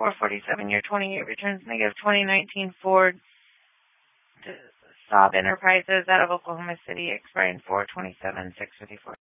447, year 28 returns negative 2019 Ford Saab Enterprises out of Oklahoma City, expiring 427, 654.